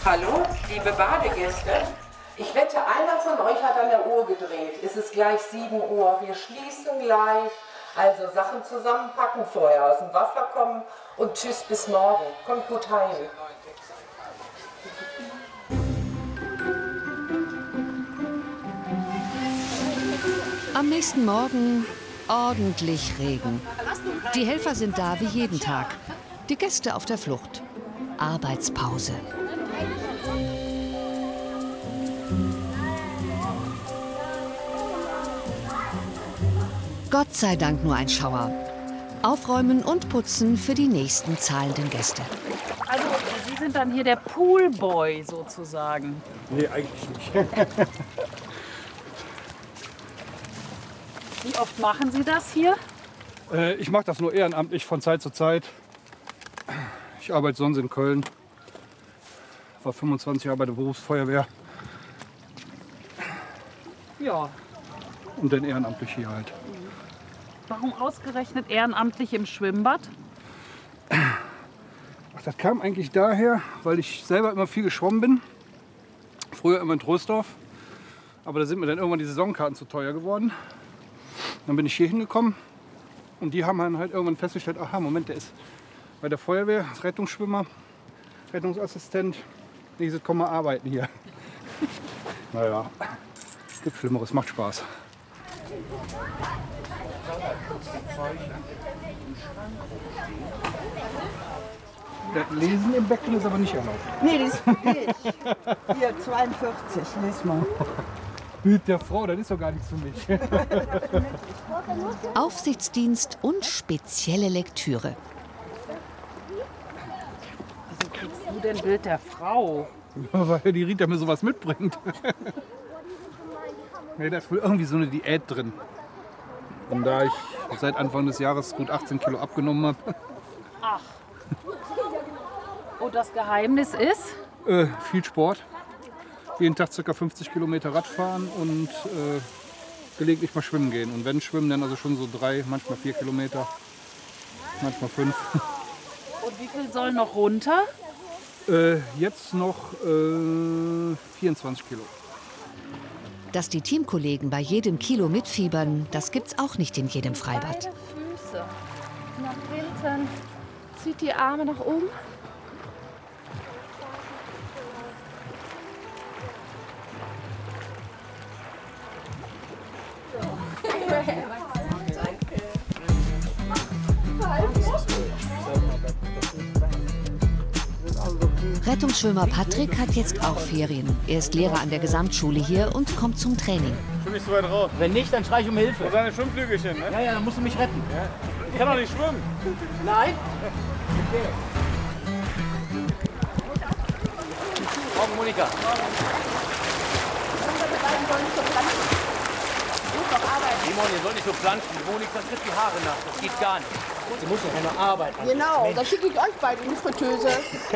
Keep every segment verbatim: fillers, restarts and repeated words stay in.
Hallo, liebe Badegäste. Ich wette, einer von euch hat an der Uhr gedreht. Es ist gleich sieben Uhr. Wir schließen gleich. Also Sachen zusammenpacken, vorher aus dem Wasser kommen und tschüss bis morgen. Kommt gut heim. Am nächsten Morgen ordentlich Regen. Die Helfer sind da wie jeden Tag. Die Gäste auf der Flucht. Arbeitspause. Gott sei Dank nur ein Schauer. Aufräumen und putzen für die nächsten zahlenden Gäste. Also Sie sind dann hier der Poolboy sozusagen? Nee, eigentlich nicht. Wie oft machen Sie das hier? äh, ich mache das nur ehrenamtlich von Zeit zu Zeit. Ich arbeite sonst in Köln. War fünfundzwanzig Jahre bei der Berufsfeuerwehr. Ja. Und dann ehrenamtlich hier halt. Warum ausgerechnet ehrenamtlich im Schwimmbad? Ach, das kam eigentlich daher, weil ich selber immer viel geschwommen bin. Früher immer in Troisdorf. Aber da sind mir dann irgendwann die Saisonkarten zu teuer geworden. Dann bin ich hier hingekommen und die haben dann halt irgendwann festgestellt, aha, Moment, der ist bei der Feuerwehr, ist Rettungsschwimmer, Rettungsassistent. Ich sage, komm mal arbeiten hier. Naja, gibt Schlimmeres, macht Spaß. Das Lesen im Becken ist aber nicht erlaubt. Nee, das geht. Hier, zweiundvierzig, lies mal. Mit der Frau, das ist doch gar nichts für mich. Aufsichtsdienst und spezielle Lektüre. Wieso kriegst du denn Bild der Frau? Weil die Rita mir sowas mitbringt. Nee, da ist wohl irgendwie so eine Diät drin. Und da ich seit Anfang des Jahres gut achtzehn Kilo abgenommen habe. Ach. Und das Geheimnis ist? Äh, viel Sport. Jeden Tag ca. fünfzig Kilometer Radfahren und äh, gelegentlich mal schwimmen gehen. Und wenn schwimmen, dann also schon so drei, manchmal vier Kilometer, manchmal fünf. Und wie viel soll noch runter? Äh, jetzt noch äh, vierundzwanzig Kilo. Dass die Teamkollegen bei jedem Kilo mitfiebern, das gibt's auch nicht in jedem Freibad. Beide Füße nach hinten. Zieht die Arme nach oben. Rettungsschwimmer Patrick hat jetzt auch Ferien. Er ist Lehrer an der Gesamtschule hier und kommt zum Training. Schwimm ich so weit raus. Wenn nicht, dann schrei ich um Hilfe. Und seine Schwimmflügelchen, ne? Ja, ja, dann musst du mich retten. Ja. Ich kann doch nicht schwimmen. Nein? Okay. Morgen, Monika. Simon, ihr sollt nicht so planschen. Monika kriegt die Haare nach. Das geht gar nicht. Sie muss ja keine Arbeit machen. Genau, da schicke ich euch beide in die Fritteuse.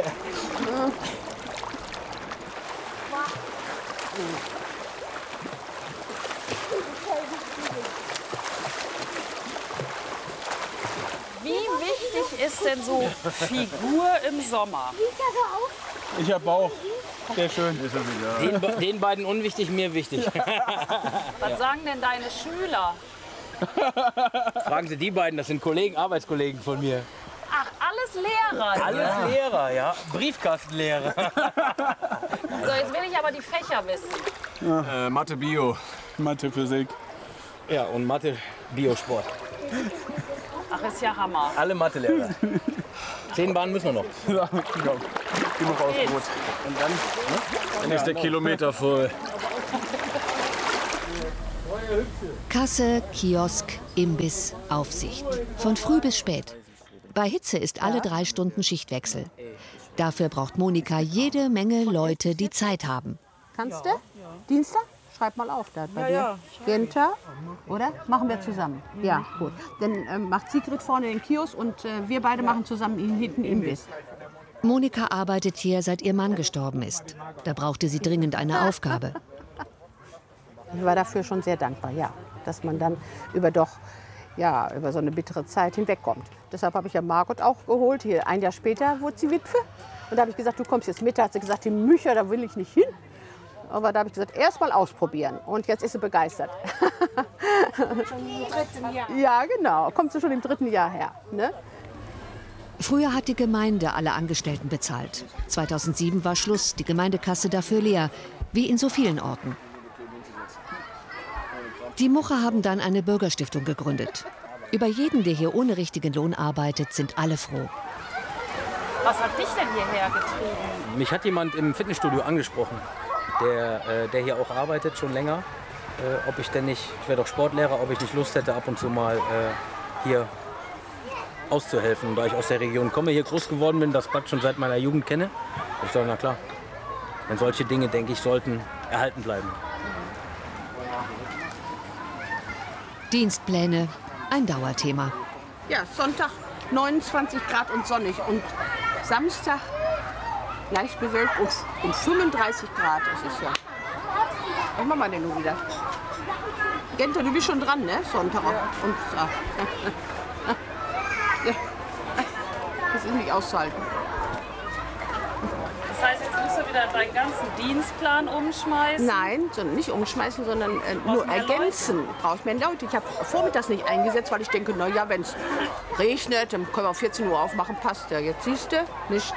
Wie wichtig ist denn so Figur im Sommer? Ich hab Bauch. Sehr schön. Den, den beiden unwichtig, mir wichtig. Was sagen denn deine Schüler? Fragen Sie die beiden, das sind Kollegen, Arbeitskollegen von mir. Ach, alles Lehrer. Alles ja. Lehrer, ja. Briefkastenlehrer. So, jetzt will ich aber die Fächer wissen. Ja. Äh, Mathe, Bio. Mathe, Physik. Ja, und Mathe, Biosport. Ach, ist ja Hammer. Alle Mathelehrer. Zehn Bahnen müssen wir noch. Ja, genau. Genug Ausbrot. Und dann, ne? Dann ist der Kilometer voll. Kasse, Kiosk, Imbiss, Aufsicht. Von früh bis spät. Bei Hitze ist alle drei Stunden Schichtwechsel. Dafür braucht Monika jede Menge Leute, die Zeit haben. Kannst du? Dienstag? Schreib mal auf da bei dir. Günther, oder? Machen wir zusammen. Ja, gut. Dann ähm, macht Sigrid vorne den Kiosk und äh, wir beide machen zusammen ihn hinten Imbiss. Monika arbeitet hier, seit ihr Mann gestorben ist. Da brauchte sie dringend eine Aufgabe. Ich war dafür schon sehr dankbar, ja, dass man dann über doch ja, über so eine bittere Zeit hinwegkommt. Deshalb habe ich ja Margot auch geholt. Hier ein Jahr später wurde sie Witwe Und da habe ich gesagt, du kommst jetzt mit. Da hat sie gesagt, die Mücher, da will ich nicht hin. Aber da habe ich gesagt, erst mal ausprobieren. Und jetzt ist sie begeistert. Schon im dritten Jahr. Ja, genau. Kommt sie schon im dritten Jahr her. Ne? Früher hat die Gemeinde alle Angestellten bezahlt. zweitausendsieben war Schluss, die Gemeindekasse dafür leer, wie in so vielen Orten. Die Mucher haben dann eine Bürgerstiftung gegründet. Über jeden, der hier ohne richtigen Lohn arbeitet, sind alle froh. Was hat dich denn hierher getrieben? Mich hat jemand im Fitnessstudio angesprochen, der, äh, der hier auch arbeitet, schon länger. Äh, ob ich denn nicht, ich wäre doch Sportlehrer, ob ich nicht Lust hätte, ab und zu mal äh, hier auszuhelfen. Und da ich aus der Region komme, hier groß geworden bin, das Bad schon seit meiner Jugend kenne, ich sage, na klar, denn solche Dinge, denke ich, sollten erhalten bleiben. Dienstpläne, ein Dauerthema. Ja, Sonntag neunundzwanzig Grad und sonnig. Und Samstag leicht bewölkt und, und fünfunddreißig Grad. Das ist ja. Was machen wir denn nun wieder? Genta, du bist schon dran, ne? Sonntag. Ja. Und, ah. Das ist nicht auszuhalten. Das heißt, jetzt musst du wieder deinen ganzen Dienstplan umschmeißen? Nein, sondern nicht umschmeißen, sondern äh, nur ergänzen. Brauche ich mehr Leute. Ich habe vormittags nicht eingesetzt, weil ich denke, na ja, wenn es regnet, dann können wir auf vierzehn Uhr aufmachen, passt ja. Jetzt siehst du, nicht.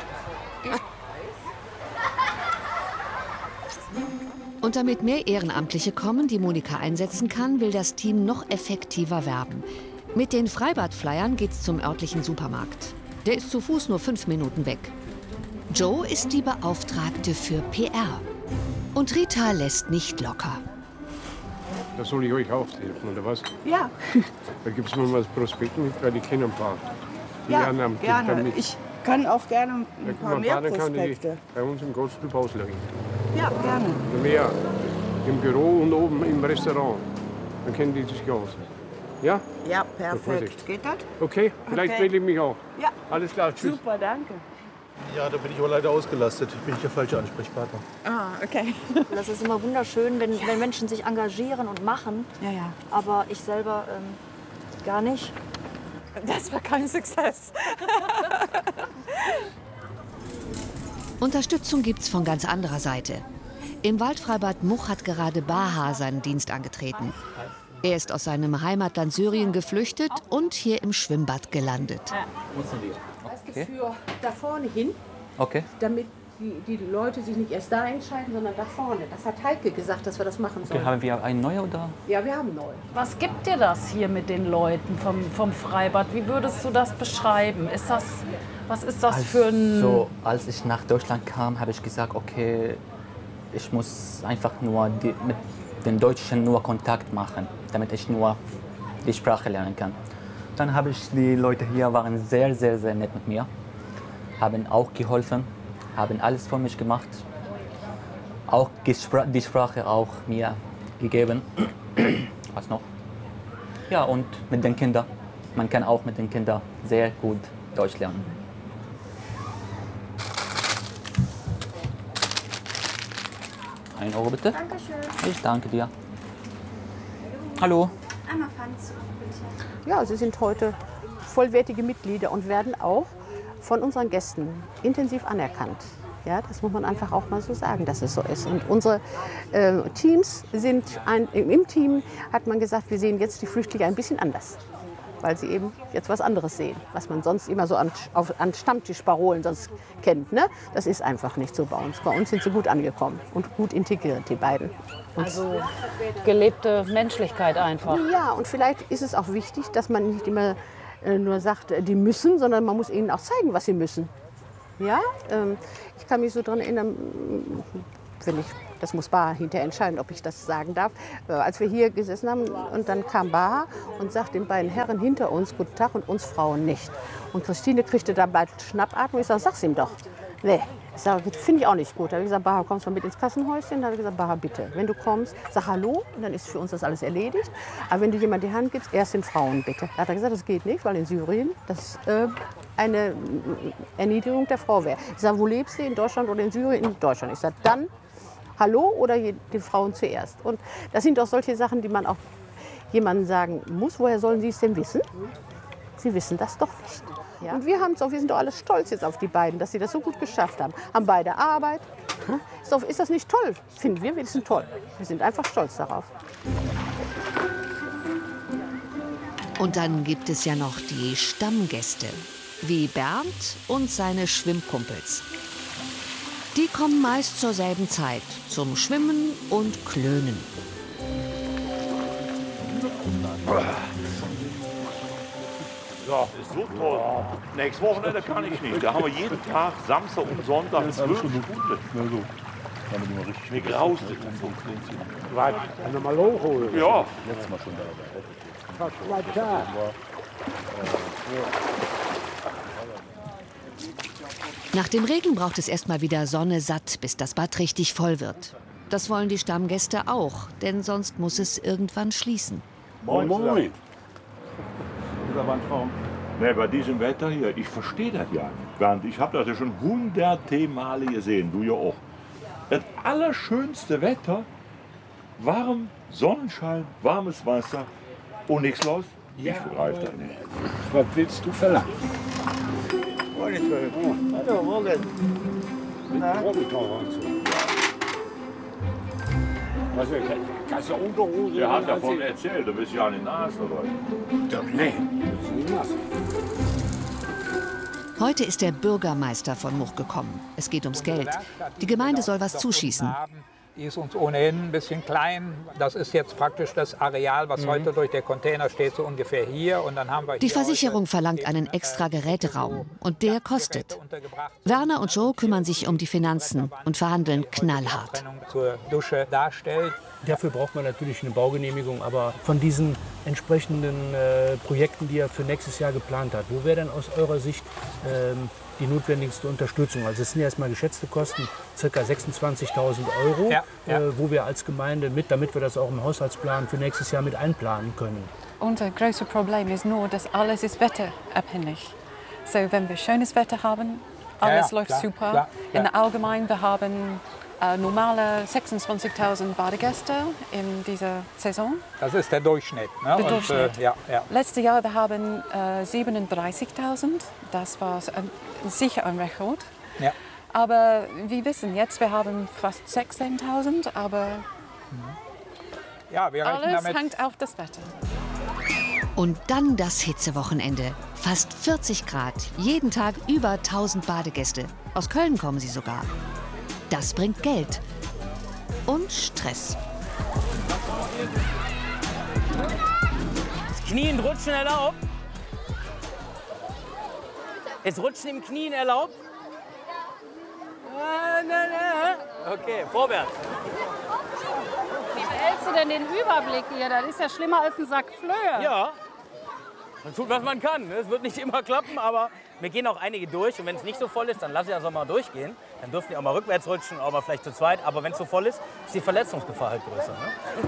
Und damit mehr Ehrenamtliche kommen, die Monika einsetzen kann, will das Team noch effektiver werben. Mit den Freibad-Flyern geht's zum örtlichen Supermarkt. Der ist zu Fuß nur fünf Minuten weg. Joe ist die Beauftragte für P R. Und Rita lässt nicht locker. Da soll ich euch auch helfen, oder was? Ja. Da gibt es mir mal das Prospekt mit, weil ich kenne ein paar. Die Ja, Ehrenamt gerne. damit. Ich kann auch gerne ein Da paar kann mehr man kann ich Prospekte. bei uns im Golfclub auslegen. Ja, gerne. Mehr. Im Büro und oben im Restaurant. Dann kennen die sich aus. Ja? Ja, Vorsicht. perfekt. Geht das? Okay, vielleicht Okay. wähle ich mich auch. Ja. Alles klar, tschüss. Super, danke. Ja, da bin ich auch leider ausgelastet. Bin ich der falsche Ansprechpartner. Ah, okay. Das ist immer wunderschön, wenn, wenn Menschen sich engagieren und machen. Ja, ja. Aber ich selber ähm, gar nicht. Das war kein Success. Unterstützung gibt's von ganz anderer Seite. Im Waldfreibad Much hat gerade Baha seinen Dienst angetreten. Er ist aus seinem Heimatland Syrien geflüchtet und hier im Schwimmbad gelandet. Okay. Für da vorne hin, Okay. damit die, die Leute sich nicht erst da entscheiden, sondern da vorne. Das hat Heike gesagt, dass wir das machen sollen. Okay, haben wir einen neuen oder? Ja, wir haben neu. Was gibt dir das hier mit den Leuten vom, vom Freibad? Wie würdest du das beschreiben? Ist das, was ist das für ein... So, als ich nach Deutschland kam, habe ich gesagt, okay, ich muss einfach nur die, mit den Deutschen nur Kontakt machen, damit ich nur die Sprache lernen kann. Dann habe ich, die Leute hier waren sehr, sehr, sehr nett mit mir, haben auch geholfen, haben alles für mich gemacht, auch die Sprache auch mir gegeben. Was noch? Ja, und mit den Kindern. Man kann auch mit den Kindern sehr gut Deutsch lernen. Ein Euro bitte. Dankeschön. Ich danke dir. Hallo. Einmal Pfands, bitte. Ja, sie sind heute vollwertige Mitglieder und werden auch von unseren Gästen intensiv anerkannt. Ja, das muss man einfach auch mal so sagen, dass es so ist. Und unsere äh, Teams sind, ein, im Team hat man gesagt, wir sehen jetzt die Flüchtlinge ein bisschen anders. Weil sie eben jetzt was anderes sehen, was man sonst immer so an, auf, an Stammtischparolen sonst kennt. Ne? Das ist einfach nicht so bei uns. Bei uns sind sie gut angekommen und gut integriert, die beiden. Und Also gelebte Menschlichkeit einfach. ja, und vielleicht ist es auch wichtig, dass man nicht immer äh, nur sagt, äh, die müssen, sondern man muss ihnen auch zeigen, was sie müssen. Ja, ähm, ich kann mich so daran erinnern, wenn ich, das muss Baha hinterher entscheiden, ob ich das sagen darf, äh, als wir hier gesessen haben und dann kam Baha und sagt den beiden Herren hinter uns, guten Tag, und uns Frauen nicht. Und Christine kriegte dann bald Schnappatmung. Ich sage, sag's ihm doch. Nee, ich sage, finde ich auch nicht gut. Da habe ich gesagt, Baha, kommst du mal mit ins Kassenhäuschen? Da habe ich gesagt, Baha, bitte, wenn du kommst, sag Hallo und dann ist für uns das alles erledigt. Aber wenn du jemand die Hand gibst, erst den Frauen bitte. Da hat er gesagt, das geht nicht, weil in Syrien das äh, eine Erniedrigung der Frau wäre. Ich sage, wo lebst du, in Deutschland oder in Syrien? In Deutschland. Ich sage, dann Hallo oder die Frauen zuerst. Und das sind doch solche Sachen, die man auch jemandem sagen muss. Woher sollen sie es denn wissen? Sie wissen das doch nicht. Ja. Und wir haben so, wir sind doch alle stolz jetzt auf die beiden, dass sie das so gut geschafft haben. Haben beide Arbeit. Ist, doch, ist das nicht toll? Finden wir, wir sind toll. Wir sind einfach stolz darauf. Und dann gibt es ja noch die Stammgäste, wie Bernd und seine Schwimmkumpels. Die kommen meist zur selben Zeit zum Schwimmen und Klönen. Ja, ist so toll. Nächstes Wochenende kann ich nicht. Da haben wir jeden Tag, Samstag und Sonntag, zwölf Stunden. Mir graust es. Was? Kann mal hochholen? Ja. Letztes Mal schon da. Nach dem Regen braucht es erst mal wieder Sonne satt, bis das Bad richtig voll wird. Das wollen die Stammgäste auch, denn sonst muss es irgendwann schließen. Moin, moin. Das ist aber ein Traum. Nee, bei diesem Wetter hier, ich verstehe das ja nicht. Bernd, ich habe das ja schon hunderte Male gesehen, du ja auch. Das allerschönste Wetter, warm, Sonnenschein, warmes Wasser und nichts los. Ich begreife das nicht. Was willst du verlangen? Hallo, Morgen. Na? Was ist das? Kannst du Unterhose? Der hat davon erzählt, du bist ja an den Nase dabei. Doch, nee, das ist nicht nass. Heute ist der Bürgermeister von Much gekommen. Es geht ums Geld. Die Gemeinde soll was zuschießen. Die ist uns ohnehin ein bisschen klein. Das ist jetzt praktisch das Areal, was mhm. heute durch den Container steht, so ungefähr hier. Und dann haben wir die Versicherung verlangt einen extra Geräteraum und der kostet. Werner und Joe kümmern sich um die Finanzen und verhandeln knallhart. Zur Dusche darstellt. Dafür braucht man natürlich eine Baugenehmigung, aber von diesen entsprechenden äh, Projekten, die er für nächstes Jahr geplant hat, wo wäre denn aus eurer Sicht ähm, die notwendigste Unterstützung? Also es sind erstmal geschätzte Kosten, ca. sechsundzwanzigtausend Euro, ja, ja. Äh, wo wir als Gemeinde mit, damit wir das auch im Haushaltsplan für nächstes Jahr mit einplanen können. Unser größtes Problem ist nur, dass alles ist wetterabhängig. So, wenn wir schönes Wetter haben, alles ja, ja, läuft klar, super. Klar, In ja. der Allgemein, wir haben äh, normale sechsundzwanzigtausend Badegäste in dieser Saison. Das ist der Durchschnitt. Ne? Der Und, Durchschnitt. Äh, ja, ja. Letztes Jahr wir haben äh, siebenunddreißigtausend. Das war ein, sicher ein Rekord. Ja. Aber wir wissen jetzt, wir haben fast sechzehntausend. Aber ja, wir rechnen alles damit. hängt auf das Wetter. Und dann das Hitzewochenende. Fast vierzig Grad, jeden Tag über tausend Badegäste. Aus Köln kommen sie sogar. Das bringt Geld und Stress. Das Knien rutschen erlaubt? Ist Rutschen im Knien erlaubt? Okay, vorwärts. Wie behältst du denn den Überblick hier? Das ist ja schlimmer als ein Sack Flöhe. Ja. Man tut, was man kann. Es wird nicht immer klappen, aber mir gehen auch einige durch. Und wenn es nicht so voll ist, dann lasse ich das auch mal durchgehen. Dann dürfen die auch mal rückwärts rutschen, auch mal vielleicht zu zweit. Aber wenn es so voll ist, ist die Verletzungsgefahr halt größer. Ne?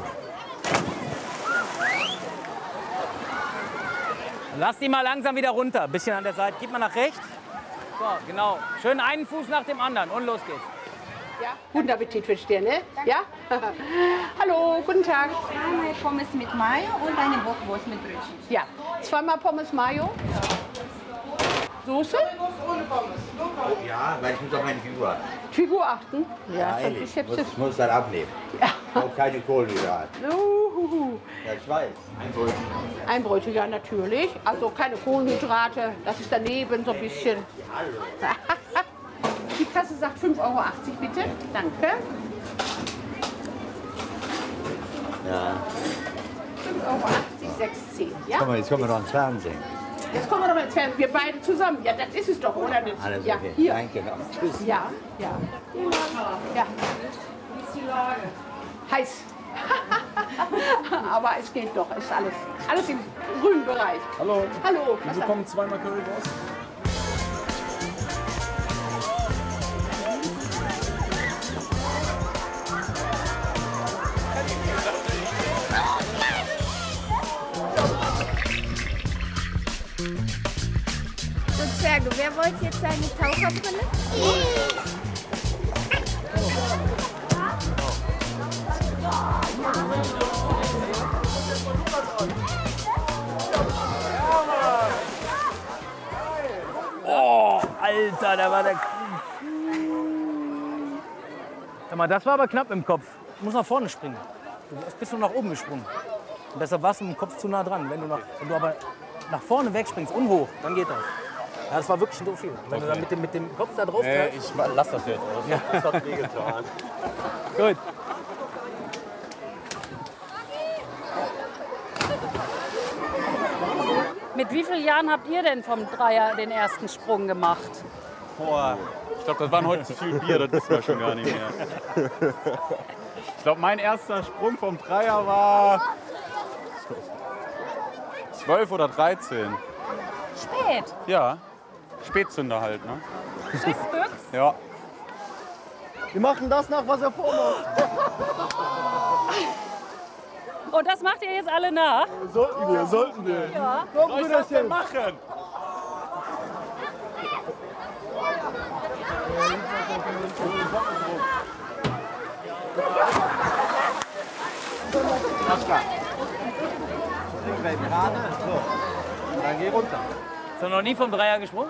Lass die mal langsam wieder runter. Ein bisschen an der Seite. Gib mal nach rechts. So, genau. Schön einen Fuß nach dem anderen. Und los geht's. Ja, guten Appetit für dir, ne? Ja? Hallo, guten Tag. Zweimal Pommes mit Mayo und eine Bockwurst mit Brötchen. Ja, zweimal Pommes Mayo. Soße? Ja, weil ich muss auf meine Figur achten. Figur achten? Ja, schon- ehrlich. ich hab's muss, jetzt- muss dann abnehmen. Ja. Auch keine Kohlenhydrate. Uhuhu. Ja, ich weiß. Ein Brötchen. Ein Brötchen, ja natürlich. Also keine Kohlenhydrate, das ist daneben so ein bisschen. Die Kasse sagt fünf Euro achtzig bitte. Danke. Ja. fünf Euro achtzig, sechs zehn. Ja? Komm mal, jetzt kommen wir noch ins Fernsehen. Jetzt kommen wir doch mal ins Fernsehen. Wir beide zusammen. Ja, das ist es doch, oder nicht? Alles ja, okay. hier. Danke. Tschüss. Ja, ja. Ja. Wie ist die Lage? Heiß. Aber es geht doch. Es ist alles, alles im grünen Bereich. Hallo. Hallo. Wir bekommen zweimal Currywurst. So Zwerge, wer wollte jetzt seine Taucherbrille? mal, da war der. Sag mal, das war aber knapp im Kopf. Du musst nach vorne springen. Du bist nur nach oben gesprungen. Und deshalb warst du mit dem Kopf zu nah dran. Wenn du, nach, wenn du aber nach vorne wegspringst, unhoch, dann geht das. Ja, das war wirklich so viel. Wenn okay. du dann mit dem, mit dem Kopf da drauf äh, Ich lass das jetzt aus. Ja. Das hat wehgetan. Gut. Mit wie vielen Jahren habt ihr denn vom Dreier den ersten Sprung gemacht? Boah, ich glaube, das waren heute zu viel Bier, das wissen wir schon gar nicht mehr. Ich glaube, mein erster Sprung vom Dreier war zwölf oder dreizehn. Spät? Ja, Spätzünder halt, ne? Schiffsbüchs? Ja. Wir machen das nach, was er vormacht. Und das macht ihr jetzt alle nach? Sollten wir, sollten wir. Ja. Was soll ich das denn machen? Oskar. Gerade. So. Dann geh runter. Hast du noch nie vom Dreier gesprungen?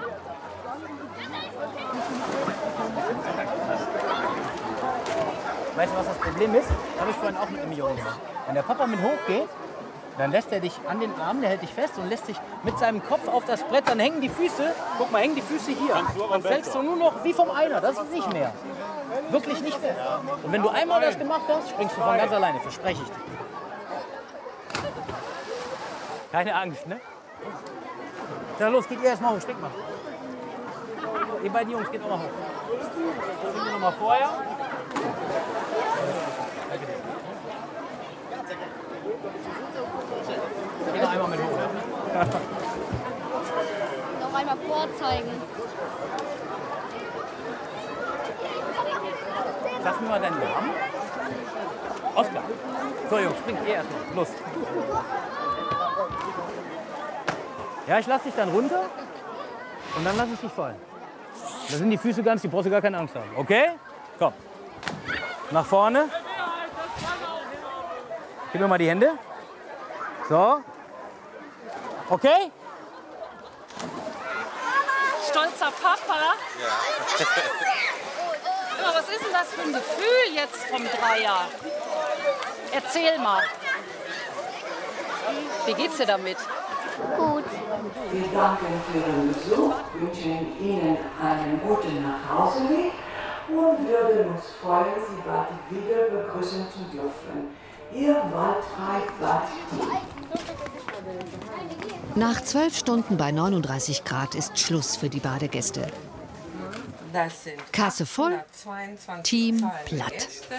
Weißt du, was das Problem ist? Das habe ich vorhin auch mit einem Jungen gemacht. Wenn der Papa mit hochgeht, dann lässt er dich an den Arm, der hält dich fest und lässt dich mit seinem Kopf auf das Brett, dann hängen die Füße, guck mal, hängen die Füße hier. Dann fällst du nur noch wie vom Einer, das ist nicht mehr. Wirklich nicht mehr. Und wenn du einmal das gemacht hast, springst du von ganz alleine, verspreche ich dir. Keine Angst, ne? Na los, geht ihr erst mal hoch, springt mal. Ihr beiden Jungs, geht noch mal hoch. Springt ihr noch mal vorher. Geh noch einmal mit hoch. Ja? Noch einmal vorzeigen. Sag mir mal deinen Namen. Oskar. So, Jungs, springt ihr erstmal. Los. Ja, ich lass dich dann runter und dann lass ich dich fallen. Da sind die Füße ganz, die brauchst du gar keine Angst haben. Okay? Komm. Nach vorne. Gib mir mal die Hände. So. Okay? Stolzer Papa. Ja. Aber was ist denn das für ein Gefühl jetzt vom Dreier? Erzähl mal. Wie geht's dir damit? Gut. Wir danken für Ihren Besuch, wünschen Ihnen einen guten Nachhauseweg und würden uns freuen, Sie bald wieder begrüßen zu dürfen. Ihr waldfrei Bad. Nach zwölf Stunden bei neununddreißig Grad ist Schluss für die Badegäste. Das sind Kasse voll, Team platt. Gäste,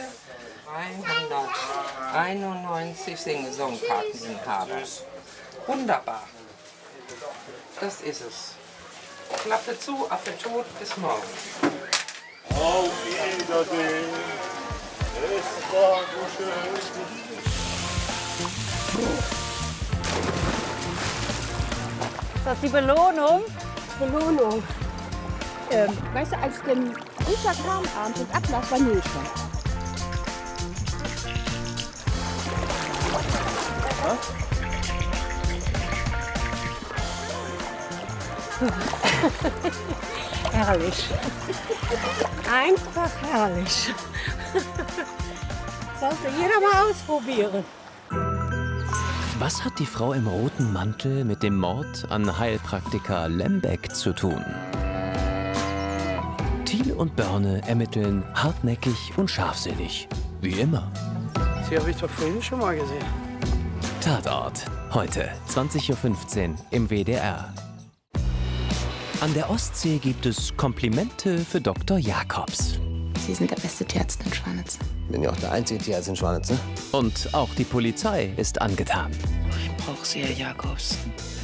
hunderteinundneunzig Sing-Song-Karteninhaber. Wunderbar. Das ist es. Klappe zu, Affe tot, bis morgen. Auf Wiedersehen. Es war so schön. Ist das die Belohnung? Belohnung. Ähm, weißt du, als der Rufer kam abends und ablas war Milch. Herrlich. Einfach herrlich. Sollte jeder mal ausprobieren. Was hat die Frau im roten Mantel mit dem Mord an Heilpraktiker Lembeck zu tun? Thiel und Börne ermitteln hartnäckig und scharfsinnig. Wie immer. Sie habe ich doch vorhin schon mal gesehen. Tatort. Heute, zwanzig Uhr fünfzehn im W D R. An der Ostsee gibt es Komplimente für Doktor Jakobs. Sie sind der beste Tierarzt in Schwanitz. Bin ja auch der einzige Tierarzt in Schwanitz, ne? Und auch die Polizei ist angetan. Ich brauche Sie, Herr Jakobs.